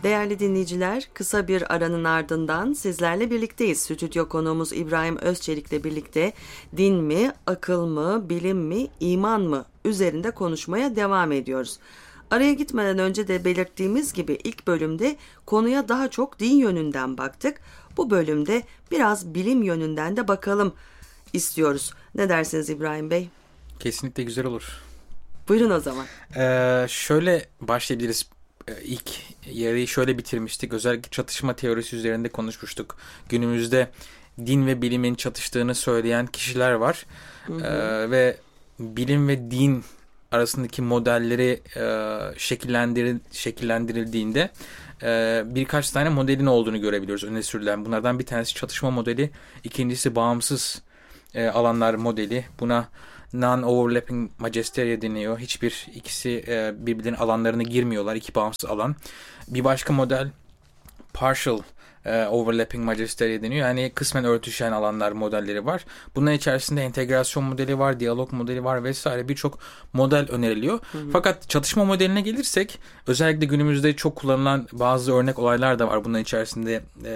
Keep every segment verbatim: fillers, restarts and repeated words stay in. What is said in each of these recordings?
Değerli dinleyiciler, kısa bir aranın ardından sizlerle birlikteyiz. Stüdyo konuğumuz İbrahim Özçelik'le birlikte din mi, akıl mı, bilim mi, iman mı üzerinde konuşmaya devam ediyoruz. Araya gitmeden önce de belirttiğimiz gibi ilk bölümde konuya daha çok din yönünden baktık. Bu bölümde biraz bilim yönünden de bakalım istiyoruz. Ne dersiniz İbrahim Bey? Kesinlikle güzel olur. Buyurun o zaman. Ee, şöyle başlayabiliriz. İlk yarıyı şöyle bitirmiştik. Özellikle çatışma teorisi üzerinde konuşmuştuk. Günümüzde din ve bilimin çatıştığını söyleyen kişiler var. Hı hı. Ee, ve bilim ve din arasındaki modelleri e, şekillendiril, şekillendirildiğinde e, birkaç tane modelin olduğunu görebiliyoruz öne sürülen. Bunlardan bir tanesi çatışma modeli, ikincisi bağımsız e, alanlar modeli. Buna non-overlapping majesteria deniyor. Hiçbir ikisi e, birbirlerinin alanlarına girmiyorlar. İki bağımsız alan. Bir başka model partial e, overlapping majesteria deniyor. Yani kısmen örtüşen alanlar modelleri var. Bunların içerisinde entegrasyon modeli var, diyalog modeli var vesaire birçok model öneriliyor. Hı hı. Fakat çatışma modeline gelirsek özellikle günümüzde çok kullanılan bazı örnek olaylar da var. Bunların içerisinde e,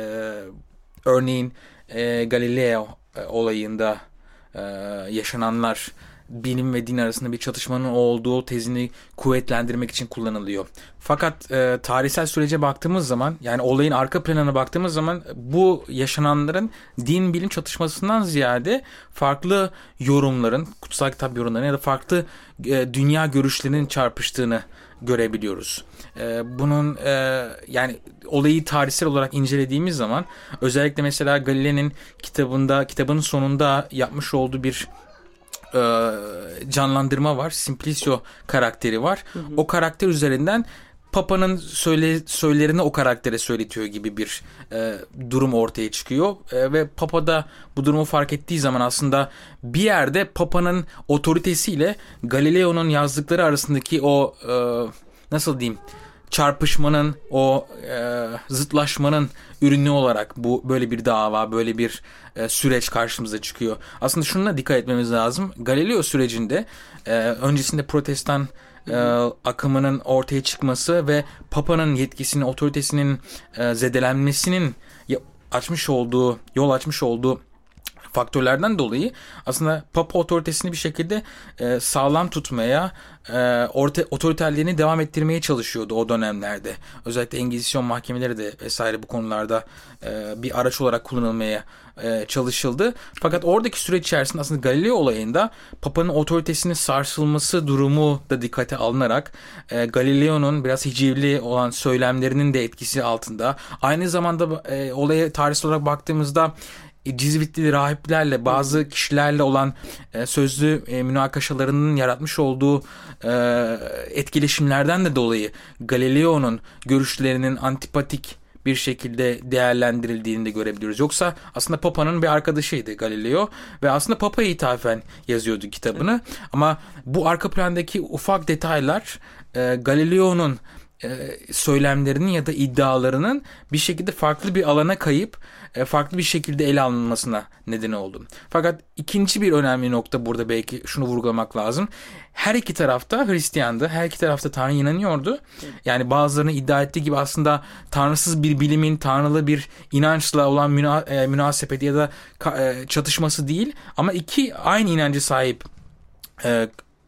örneğin e, Galileo e, olayında Ee, yaşananlar bilim ve din arasında bir çatışmanın olduğu tezini kuvvetlendirmek için kullanılıyor. Fakat e, tarihsel sürece baktığımız zaman, yani olayın arka planına baktığımız zaman bu yaşananların din bilim çatışmasından ziyade farklı yorumların, kutsal kitap yorumlarının ya da farklı e, dünya görüşlerinin çarpıştığını görebiliyoruz. Ee, bunun e, yani olayı tarihsel olarak incelediğimiz zaman özellikle mesela Galileo'nun kitabında kitabının sonunda yapmış olduğu bir e, canlandırma var. Simplicio karakteri var. Hı hı. O karakter üzerinden Papa'nın söyle, söylerini o karaktere söyletiyor gibi bir e, durum ortaya çıkıyor. E, ve Papa da bu durumu fark ettiği zaman aslında bir yerde Papa'nın otoritesiyle Galileo'nun yazdıkları arasındaki o e, nasıl diyeyim çarpışmanın, o e, zıtlaşmanın ürünü olarak bu böyle bir dava, böyle bir e, süreç karşımıza çıkıyor. Aslında şuna dikkat etmemiz lazım. Galileo sürecinde e, öncesinde Protestan e, akımının ortaya çıkması ve Papa'nın yetkisinin, otoritesinin e, zedelenmesinin açmış olduğu, yol açmış olduğu faktörlerden dolayı aslında Papa otoritesini bir şekilde e, sağlam tutmaya, e, orta, otoriterliğini devam ettirmeye çalışıyordu o dönemlerde. Özellikle Engizisyon mahkemeleri de vesaire bu konularda e, bir araç olarak kullanılmaya e, çalışıldı. Fakat oradaki süreç içerisinde aslında Galileo olayında Papa'nın otoritesinin sarsılması durumu da dikkate alınarak e, Galileo'nun biraz hicivli olan söylemlerinin de etkisi altında. Aynı zamanda e, olaya tarihsel olarak baktığımızda Cizvitli rahiplerle, bazı kişilerle olan e, sözlü e, münakaşalarının yaratmış olduğu e, etkileşimlerden de dolayı Galileo'nun görüşlerinin antipatik bir şekilde değerlendirildiğini de görebiliyoruz. Yoksa aslında Papa'nın bir arkadaşıydı Galileo ve aslında Papa'ya ithafen yazıyordu kitabını. Ama bu arka plandaki ufak detaylar e, Galileo'nun söylemlerinin ya da iddialarının bir şekilde farklı bir alana kayıp farklı bir şekilde ele alınmasına neden oldu. Fakat ikinci bir önemli nokta burada belki şunu vurgulamak lazım. Her iki tarafta Hristiyandı. Her iki tarafta Tanrı inanıyordu. Yani bazılarının iddia ettiği gibi aslında tanrısız bir bilimin tanrılı bir inançla olan müna, e, münasebeti ya da e, çatışması değil. Ama iki aynı inancı sahip e, e,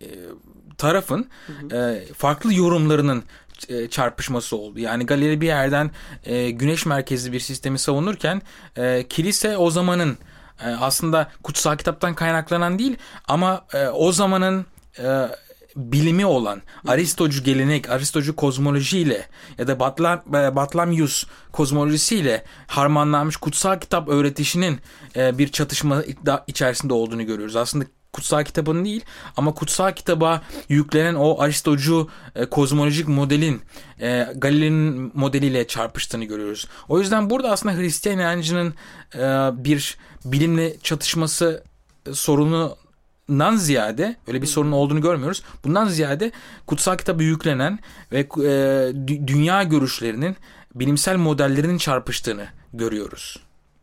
tarafın hı hı. E, farklı yorumlarının çarpışması oldu. Yani Galileo bir yerden e, güneş merkezli bir sistemi savunurken e, kilise o zamanın e, aslında kutsal kitaptan kaynaklanan değil ama e, o zamanın e, bilimi olan Aristocu gelenek, Aristocu kozmolojiyle ya da Batlam, Batlamyus kozmolojisiyle harmanlanmış kutsal kitap öğretişinin e, bir çatışma içerisinde olduğunu görüyoruz. Aslında kutsal kitabın değil ama kutsal kitaba yüklenen o Aristocu e, kozmolojik modelin e, Galileo'nun modeliyle çarpıştığını görüyoruz. O yüzden burada aslında Hristiyan inancının e, bir bilimle çatışması e, sorunundan ziyade öyle bir sorun olduğunu görmüyoruz. Bundan ziyade kutsal kitaba yüklenen ve e, dü- dünya görüşlerinin bilimsel modellerinin çarpıştığını görüyoruz.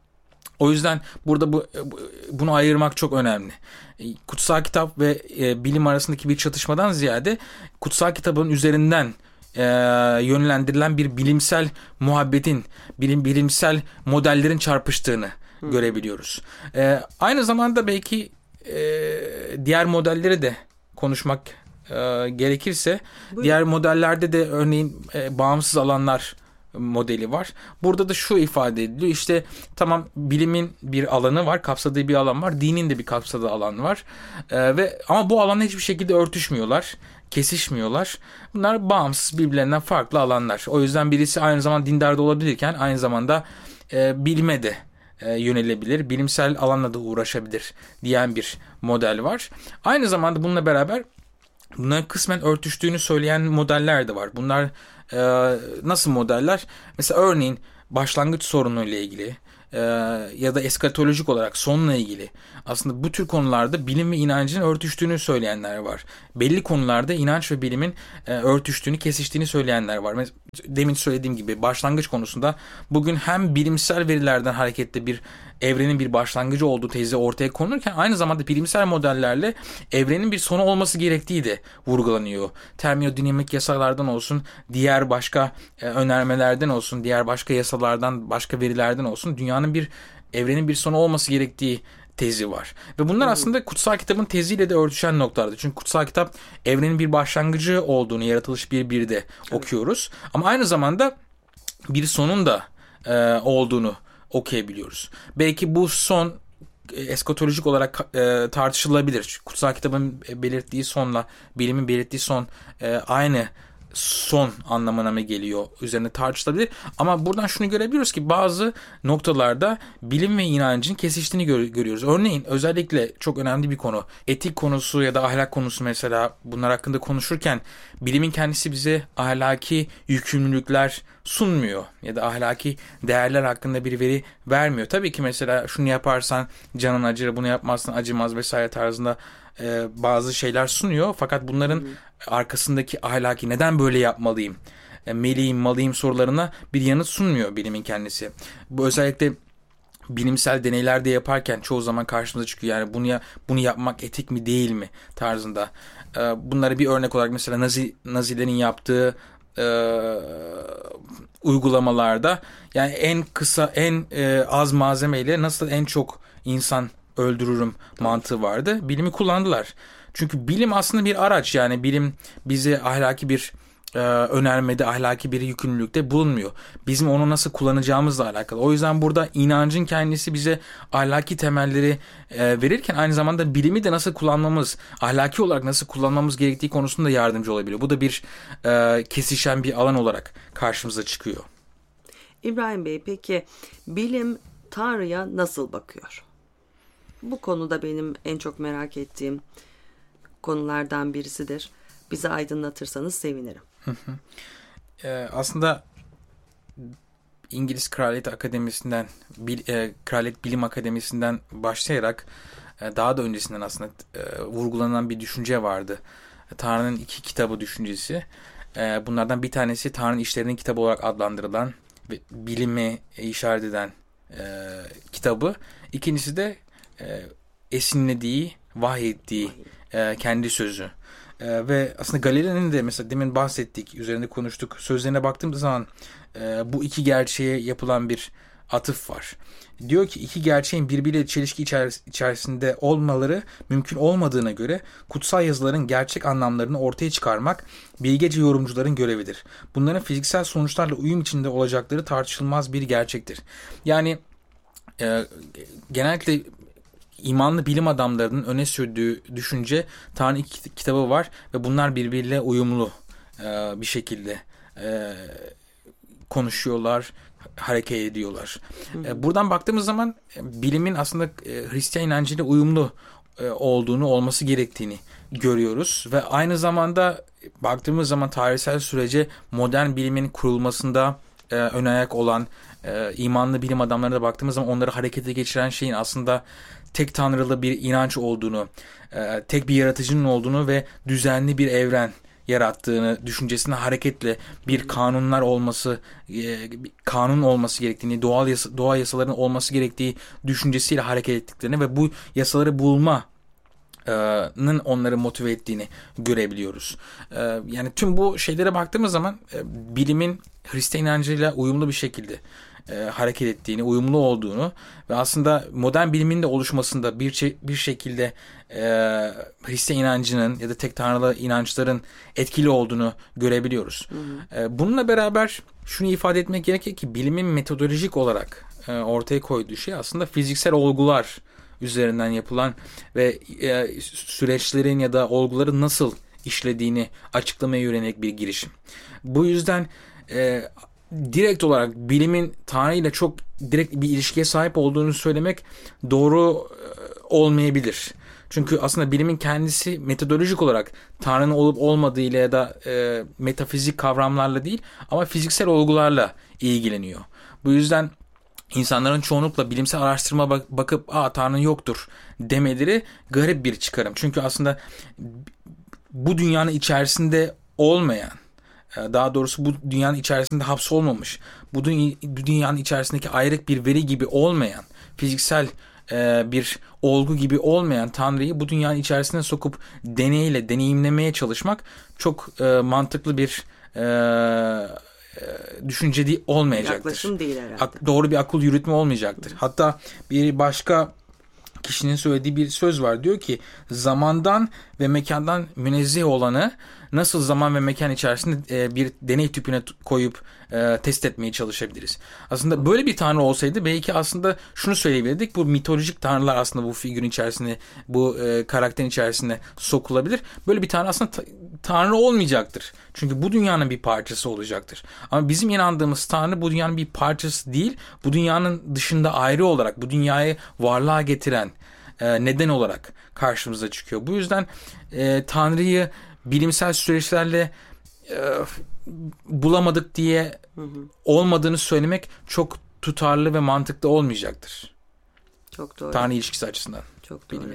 O yüzden burada bu bunu ayırmak çok önemli. Kutsal kitap ve e, bilim arasındaki bir çatışmadan ziyade kutsal kitabın üzerinden e, yönlendirilen bir bilimsel muhabbetin, bilim, bilimsel modellerin çarpıştığını Hı. görebiliyoruz. E, aynı zamanda belki e, diğer modelleri de konuşmak e, gerekirse, Buyurun. diğer modellerde de örneğin e, bağımsız alanlar modeli var. Burada da şu ifade ediliyor. İşte tamam, bilimin bir alanı var, kapsadığı bir alan var. Dinin de bir kapsadığı alan var. Ee, ve ama bu alanla hiçbir şekilde örtüşmüyorlar, kesişmiyorlar. Bunlar bağımsız, birbirlerinden farklı alanlar. O yüzden birisi aynı zamanda dindar da olabilirken aynı zamanda e, bilime de e, yönelebilir, bilimsel alanla da uğraşabilir diyen bir model var. Aynı zamanda bununla beraber bunların kısmen örtüştüğünü söyleyen modeller de var. Bunlar e, nasıl modeller? Mesela örneğin başlangıç sorunuyla ilgili e, ya da eskatolojik olarak sonla ilgili aslında bu tür konularda bilim ve inancın örtüştüğünü söyleyenler var. Belli konularda inanç ve bilimin e, örtüştüğünü, kesiştiğini söyleyenler var. Mesela, demin söylediğim gibi başlangıç konusunda bugün hem bilimsel verilerden hareketle bir evrenin bir başlangıcı olduğu tezi ortaya konulurken aynı zamanda bilimsel modellerle evrenin bir sonu olması gerektiği de vurgulanıyor. Termodinamik yasalardan olsun, diğer başka e, önermelerden olsun, diğer başka yasalardan, başka verilerden olsun dünyanın bir, evrenin bir sonu olması gerektiği tezi var. Ve bunlar hmm. aslında kutsal kitabın teziyle de örtüşen noktalardı. Çünkü kutsal kitap evrenin bir başlangıcı olduğunu Yaratılış bir birde evet. okuyoruz. Ama aynı zamanda bir sonun da e, olduğunu okuyabiliyoruz. Belki bu son eskatolojik olarak e, tartışılabilir. Kutsal kitabın belirttiği sonla bilimin belirttiği son e, aynı son anlamına mı geliyor? Üzerine tartışılabilir. Ama buradan şunu görebiliyoruz ki bazı noktalarda bilim ve inancın kesiştiğini gör- görüyoruz. Örneğin özellikle çok önemli bir konu. Etik konusu ya da ahlak konusu mesela, bunlar hakkında konuşurken bilimin kendisi bize ahlaki yükümlülükler sunmuyor ya da ahlaki değerler hakkında bir veri vermiyor. Tabii ki mesela şunu yaparsan canın acır, bunu yapmazsan acımaz vesaire tarzında e, bazı şeyler sunuyor. Fakat bunların hmm. arkasındaki ahlaki neden böyle yapmalıyım, e, meliyim, malıyım sorularına bir yanıt sunmuyor bilimin kendisi. Bu özellikle bilimsel deneyler de yaparken çoğu zaman karşımıza çıkıyor. Yani bunu ya, bunu yapmak etik mi değil mi tarzında. E, bunlara bir örnek olarak mesela Nazi Nazilerin yaptığı e, uygulamalarda yani en kısa, en e, az malzemeyle nasıl en çok insan öldürürüm mantığı vardı. Bilimi kullandılar. Çünkü bilim aslında bir araç, yani bilim bize ahlaki bir e, önermede, ahlaki bir yükümlülükte bulunmuyor. Bizim onu nasıl kullanacağımızla alakalı. O yüzden burada inancın kendisi bize ahlaki temelleri e, verirken aynı zamanda bilimi de nasıl kullanmamız, ahlaki olarak nasıl kullanmamız gerektiği konusunda yardımcı olabiliyor. Bu da bir e, kesişen bir alan olarak karşımıza çıkıyor. İbrahim Bey, peki bilim Tanrı'ya nasıl bakıyor? Bu konuda benim en çok merak ettiğim konulardan birisidir. Bizi aydınlatırsanız sevinirim. Hı hı. Ee, aslında İngiliz Kraliyet Akademisi'nden, Bil, e, Kraliyet Bilim Akademisi'nden başlayarak e, daha da öncesinden aslında e, vurgulanan bir düşünce vardı. Tanrı'nın iki kitabı düşüncesi. E, bunlardan bir tanesi Tanrı'nın işlerinin kitabı olarak adlandırılan ve bilime işaret eden e, kitabı. İkincisi de e, esinlediği, vahyettiği e, kendi sözü. E, ve aslında Galilei'nin de mesela demin bahsettik, üzerinde konuştuk. Sözlerine baktığımız zaman e, bu iki gerçeğe yapılan bir atıf var. Diyor ki iki gerçeğin birbiriyle çelişki içeris- içerisinde olmaları mümkün olmadığına göre kutsal yazıların gerçek anlamlarını ortaya çıkarmak bilgece yorumcuların görevidir. Bunların fiziksel sonuçlarla uyum içinde olacakları tartışılmaz bir gerçektir. Yani e, genellikle imanlı bilim adamlarının öne sürdüğü düşünce Tanrı iki kitabı var ve bunlar birbiriyle uyumlu e, bir şekilde e, konuşuyorlar, hareket ediyorlar. E, buradan baktığımız zaman e, bilimin aslında e, Hristiyan inancıyla uyumlu e, olduğunu, olması gerektiğini görüyoruz ve aynı zamanda baktığımız zaman tarihsel sürece modern bilimin kurulmasında e, ön ayak olan e, imanlı bilim adamlarına da baktığımız zaman onları harekete geçiren şeyin aslında tek tanrılı bir inanç olduğunu, e, tek bir yaratıcının olduğunu ve düzenli bir evren yarattığını düşüncesine hareketle bir kanunlar olması, e, kanun olması gerektiğini, doğal yasa, doğa yasalarının olması gerektiği düşüncesiyle hareket ettiklerini ve bu yasaları bulma e, onları motive ettiğini görebiliyoruz. Yani tüm bu şeylere baktığımız zaman bilimin Hristiyan inancıyla uyumlu bir şekilde hareket ettiğini, uyumlu olduğunu ve aslında modern bilimin de oluşmasında bir bir şekilde Hristiyan inancının ya da tek tanrılı inançların etkili olduğunu görebiliyoruz. Hı hı. Bununla beraber şunu ifade etmek gerekir ki bilimin metodolojik olarak ortaya koyduğu şey aslında fiziksel olgular üzerinden yapılan ve e, süreçlerin ya da olguların nasıl işlediğini açıklamaya yönelik bir girişim. Bu yüzden e, direkt olarak bilimin Tanrı ile çok direkt bir ilişkiye sahip olduğunu söylemek doğru e, olmayabilir. Çünkü aslında bilimin kendisi metodolojik olarak Tanrı'nın olup olmadığı ile ya da e, metafizik kavramlarla değil ama fiziksel olgularla ilgileniyor. Bu yüzden İnsanların çoğunlukla bilimsel araştırma bak- bakıp aa Tanrı yoktur demeleri garip bir çıkarım. Çünkü aslında bu dünyanın içerisinde olmayan, daha doğrusu bu dünyanın içerisinde hapsolmamış, bu, dü- bu dünyanın içerisindeki ayrık bir veri gibi olmayan, fiziksel e, bir olgu gibi olmayan Tanrı'yı bu dünyanın içerisine sokup deneyle deneyimlemeye çalışmak çok e, mantıklı bir e, düşünce değil, olmayacaktır. Yaklaşım değil herhalde. Ak- doğru bir akıl yürütme olmayacaktır. Hatta bir başka kişinin söylediği bir söz var. Diyor ki zamandan ve mekandan münezzeh olanı nasıl zaman ve mekan içerisinde e, bir deney tüpüne t- koyup e, test etmeye çalışabiliriz. Aslında böyle bir tanrı olsaydı belki aslında şunu söyleyebilirdik. Bu mitolojik tanrılar aslında bu figürün içerisinde, bu e, karakterin içerisine sokulabilir. Böyle bir tanrı aslında ta- tanrı olmayacaktır. Çünkü bu dünyanın bir parçası olacaktır. Ama bizim inandığımız tanrı bu dünyanın bir parçası değil. Bu dünyanın dışında ayrı olarak bu dünyayı varlığa getiren e, neden olarak karşımıza çıkıyor. Bu yüzden e, Tanrı'yı bilimsel süreçlerle e, bulamadık diye hı hı. olmadığını söylemek çok tutarlı ve mantıklı olmayacaktır. Çok doğru. Tanrı ilişkisi açısından. Çok doğru.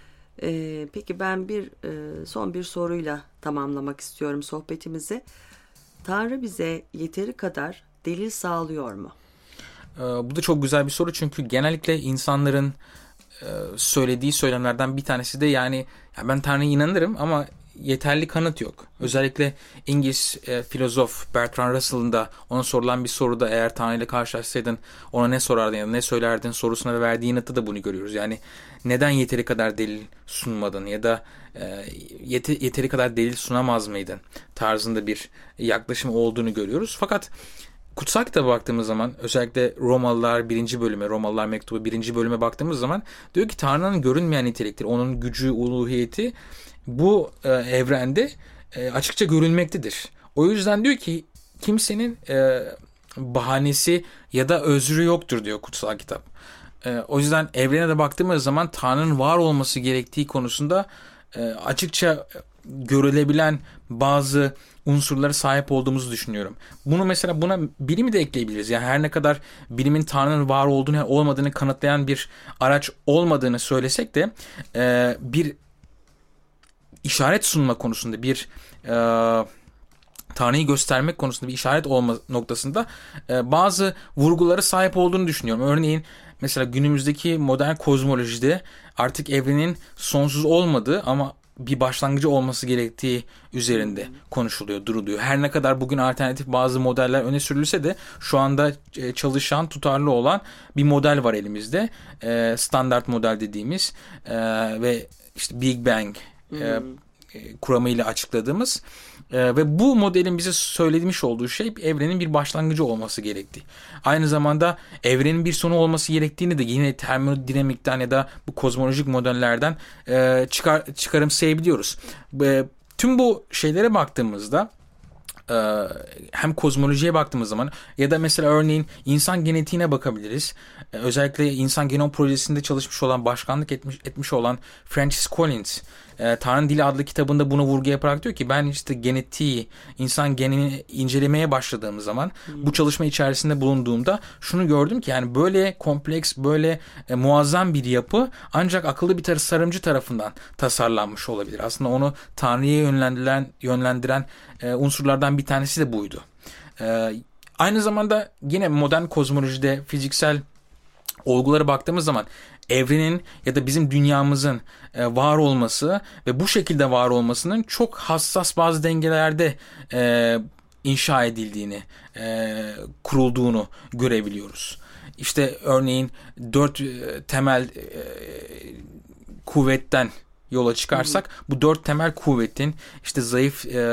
Ee, peki ben bir e, son bir soruyla tamamlamak istiyorum sohbetimizi. Tanrı bize yeteri kadar delil sağlıyor mu? Ee, bu da çok güzel bir soru çünkü genellikle insanların e, söylediği söylemlerden bir tanesi de yani ya ben Tanrı'ya inanırım ama yeterli kanıt yok. Özellikle İngiliz e, filozof Bertrand Russell'ın da ona sorulan bir soruda eğer Tanrı ile karşılaşsaydın ona ne sorardın ya da ne söylerdin sorusuna verdiği yanıtta da bunu görüyoruz. Yani neden yeteri kadar delil sunmadın ya da e, yeti, yeteri kadar delil sunamaz mıydın tarzında bir yaklaşım olduğunu görüyoruz. Fakat Kutsal kitaba baktığımız zaman özellikle Romalılar birinci bölüme, Romalılar mektubu birinci bölüme baktığımız zaman diyor ki Tanrı'nın görünmeyen nitelikleri, onun gücü, uluhiyeti bu e, evrende e, açıkça görülmektedir. O yüzden diyor ki kimsenin e, bahanesi ya da özrü yoktur diyor kutsal kitap. E, o yüzden evrene de baktığımız zaman Tanrı'nın var olması gerektiği konusunda e, açıkça görülebilen bazı unsurlara sahip olduğumuzu düşünüyorum. Bunu mesela buna bilimi de ekleyebiliriz. Yani her ne kadar bilimin Tanrı'nın var olduğunu olmadığını kanıtlayan bir araç olmadığını söylesek de e, bir işaret sunma konusunda bir e, Tanrı'yı göstermek konusunda bir işaret olma noktasında e, bazı vurgulara sahip olduğunu düşünüyorum. Örneğin mesela günümüzdeki modern kozmolojide artık evrenin sonsuz olmadığı ama bir başlangıcı olması gerektiği üzerinde konuşuluyor, duruluyor. Her ne kadar bugün alternatif bazı modeller öne sürülse de şu anda çalışan, tutarlı olan bir model var elimizde. Standart model dediğimiz ve işte Big Bang hmm. kuramıyla açıkladığımız ve bu modelin bize söylemiş olduğu şey evrenin bir başlangıcı olması gerektiği. Aynı zamanda evrenin bir sonu olması gerektiğini de yine termodinamikten ya da bu kozmolojik modellerden çıkar, çıkarımsayabiliyoruz. Tüm bu şeylere baktığımızda hem kozmolojiye baktığımız zaman ya da mesela örneğin insan genetiğine bakabiliriz. Özellikle insan genom projesinde çalışmış olan, başkanlık etmiş, etmiş olan Francis Collins Tanrı Dili adlı kitabında bunu vurgu yaparak diyor ki ben işte genetiği, insan genini incelemeye başladığım zaman hmm. bu çalışma içerisinde bulunduğumda şunu gördüm ki yani böyle kompleks, böyle e, muazzam bir yapı ancak akıllı bir tasarımcı tarafından tasarlanmış olabilir. Aslında onu Tanrı'ya yönlendiren, yönlendiren e, unsurlardan bir tanesi de buydu. E, aynı zamanda yine modern kozmolojide fiziksel olgulara baktığımız zaman evrenin ya da bizim dünyamızın e, var olması ve bu şekilde var olmasının çok hassas bazı dengelerde e, inşa edildiğini, e, kurulduğunu görebiliyoruz. İşte örneğin dört e, temel e, kuvvetten yola çıkarsak, hı hı. bu dört temel kuvvetin işte zayıf e,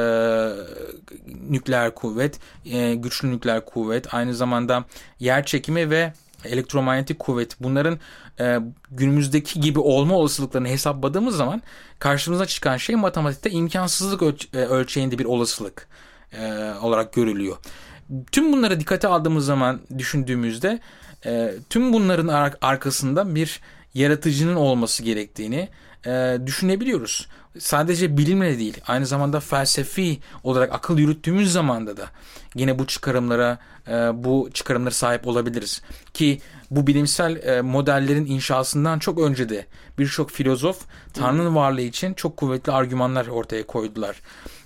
nükleer kuvvet, e, güçlü nükleer kuvvet, aynı zamanda yer çekimi ve elektromanyetik kuvvet, bunların e, günümüzdeki gibi olma olasılıklarını hesapladığımız zaman karşımıza çıkan şey matematikte imkansızlık ölç- ölçeğinde bir olasılık e, olarak görülüyor. Tüm bunları dikkate aldığımız zaman, düşündüğümüzde e, tüm bunların ar- arkasında bir yaratıcının olması gerektiğini e, düşünebiliyoruz. Sadece bilimle değil, aynı zamanda felsefi olarak akıl yürüttüğümüz zamanda da yine bu çıkarımlara e, bu çıkarımlara sahip olabiliriz. Ki bu bilimsel e, modellerin inşasından çok önce de birçok filozof Tanrı'nın varlığı için çok kuvvetli argümanlar ortaya koydular.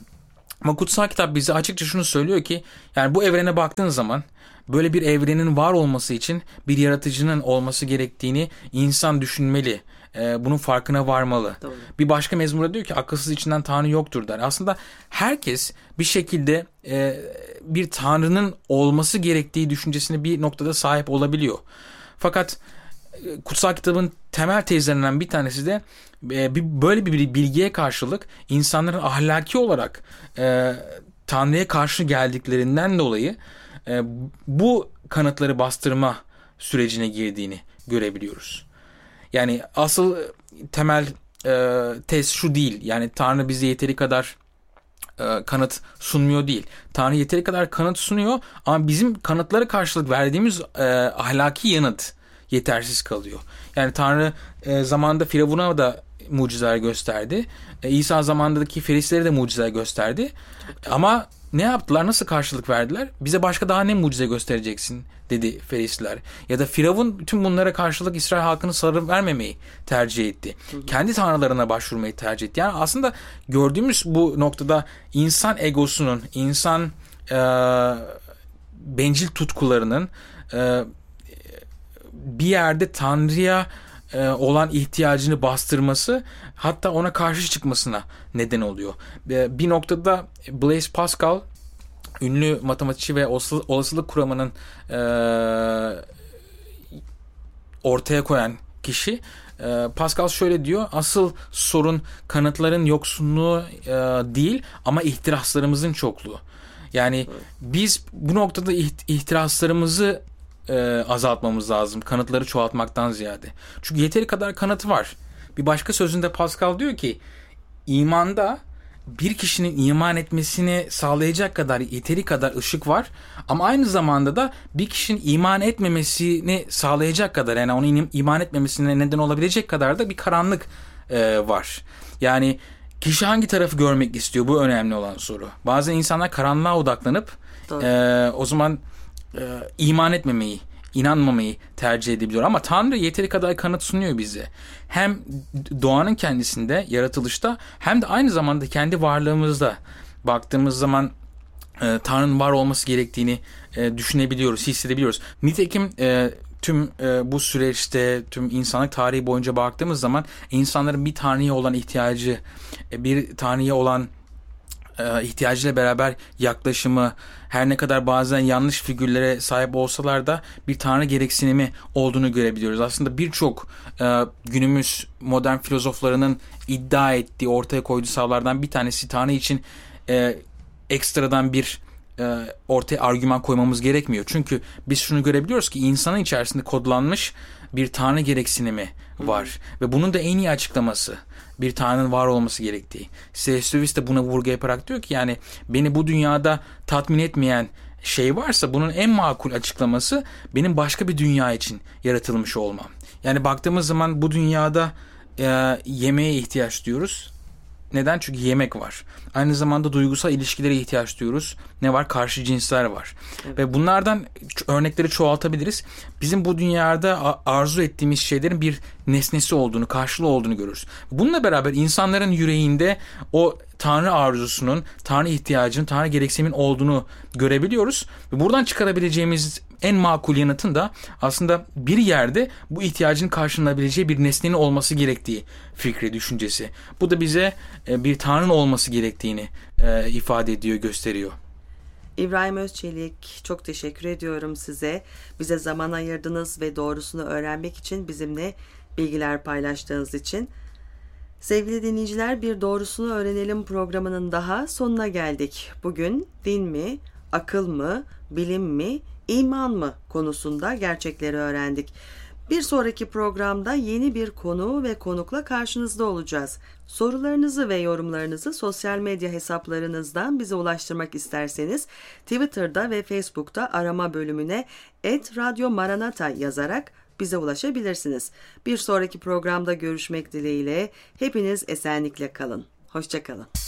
Ama kutsal kitap bize açıkça şunu söylüyor ki, yani bu evrene baktığın zaman böyle bir evrenin var olması için bir yaratıcının olması gerektiğini insan düşünmeli. Ee, bunun farkına varmalı. Doğru. Bir başka mezmurda diyor ki akılsız içinden Tanrı yoktur der. Aslında herkes bir şekilde e, bir Tanrı'nın olması gerektiği düşüncesine bir noktada sahip olabiliyor. Fakat e, kutsal kitabın temel tezlerinden bir tanesi de e, bir, böyle bir bilgiye karşılık insanların ahlaki olarak e, Tanrı'ya karşı geldiklerinden dolayı e, bu kanıtları bastırma sürecine girdiğini görebiliyoruz. Yani asıl temel e, tez şu değil. Yani Tanrı bize yeteri kadar e, kanıt sunmuyor değil. Tanrı yeteri kadar kanıt sunuyor ama bizim kanıtlara karşılık verdiğimiz e, ahlaki yanıt yetersiz kalıyor. Yani Tanrı e, zamanında Firavun'a da mucizeler gösterdi. E, İsa zamanındaki Farisilere de mucizeler gösterdi. Ama ne yaptılar? Nasıl karşılık verdiler? Bize başka daha ne mucize göstereceksin dedi Ferisiler. Ya da Firavun tüm bunlara karşılık İsrail halkını salı vermemeyi tercih etti. Hı hı. Kendi tanrılarına başvurmayı tercih etti. Yani aslında gördüğümüz bu noktada insan egosunun, insan e, bencil tutkularının e, bir yerde Tanrı'ya e, olan ihtiyacını bastırması, hatta ona karşı çıkmasına neden oluyor. E, bir noktada Blaise Pascal, ünlü matematikçi ve olasılık kuramının e, ortaya koyan kişi, e, Pascal şöyle diyor: asıl sorun kanıtların yoksunluğu e, değil ama ihtiraslarımızın çokluğu. Yani evet. Biz bu noktada ihtiraslarımızı e, azaltmamız lazım, kanıtları çoğaltmaktan ziyade. Çünkü yeteri kadar kanıtı var. Bir başka sözünde Pascal diyor ki, imanda bir kişinin iman etmesini sağlayacak kadar, yeteri kadar ışık var. Ama aynı zamanda da bir kişinin iman etmemesini sağlayacak kadar, yani onun iman etmemesine neden olabilecek kadar da bir karanlık e, var. Yani kişi hangi tarafı görmek istiyor? Bu önemli olan soru. Bazen insanlar karanlığa odaklanıp e, o zaman e, iman etmemeyi, inanmamayı tercih edebiliyor. Ama Tanrı yeteri kadar kanıt sunuyor bize. Hem doğanın kendisinde, yaratılışta, hem de aynı zamanda kendi varlığımızda baktığımız zaman e, Tanrı'nın var olması gerektiğini e, düşünebiliyoruz, hissedebiliyoruz. Nitekim e, tüm e, bu süreçte, tüm insanlık tarihi boyunca baktığımız zaman insanların bir Tanrı'ya olan ihtiyacı, e, bir Tanrı'ya olan e, ihtiyacıyla beraber yaklaşımı, her ne kadar bazen yanlış figürlere sahip olsalar da bir Tanrı gereksinimi olduğunu görebiliyoruz. Aslında birçok e, günümüz modern filozoflarının iddia ettiği, ortaya koyduğu savlardan bir tanesi, Tanrı için e, ekstradan bir e, ortaya argüman koymamız gerekmiyor. Çünkü biz şunu görebiliyoruz ki insanın içerisinde kodlanmış bir Tanrı gereksinimi var. Hmm. Ve bunun da en iyi açıklaması bir Tanrı'nın var olması gerektiği. C S. Lewis de buna vurgu yaparak diyor ki, yani beni bu dünyada tatmin etmeyen şey varsa bunun en makul açıklaması benim başka bir dünya için yaratılmış olmam. Yani baktığımız zaman bu dünyada e, yemeğe ihtiyaç duyuyoruz. Neden? Çünkü yemek var. Aynı zamanda duygusal ilişkilere ihtiyaç duyuyoruz. Ne var? Karşı cinsler var. Evet. Ve bunlardan örnekleri çoğaltabiliriz. Bizim bu dünyada arzu ettiğimiz şeylerin bir nesnesi olduğunu, karşılığı olduğunu görürüz. Bununla beraber insanların yüreğinde o Tanrı arzusunun, Tanrı ihtiyacının, Tanrı gereksinimin olduğunu görebiliyoruz. Ve buradan çıkarabileceğimiz en makul yanıtın da aslında bir yerde bu ihtiyacın karşılanabileceği bir nesnenin olması gerektiği fikri, düşüncesi. Bu da bize bir Tanrı'nın olması gerektiğini ifade ediyor, gösteriyor. İbrahim Özçelik, çok teşekkür ediyorum size. Bize zaman ayırdınız ve doğrusunu öğrenmek için bizimle bilgiler paylaştığınız için. Sevgili dinleyiciler, bir Doğrusunu Öğrenelim programının daha sonuna geldik. Bugün din mi, akıl mı, bilim mi, iman mı konusunda gerçekleri öğrendik. Bir sonraki programda yeni bir konu ve konukla karşınızda olacağız. Sorularınızı ve yorumlarınızı sosyal medya hesaplarınızdan bize ulaştırmak isterseniz Twitter'da ve Facebook'ta arama bölümüne et radyo maranata yazarak bize ulaşabilirsiniz. Bir sonraki programda görüşmek dileğiyle hepiniz esenlikle kalın. Hoşça kalın.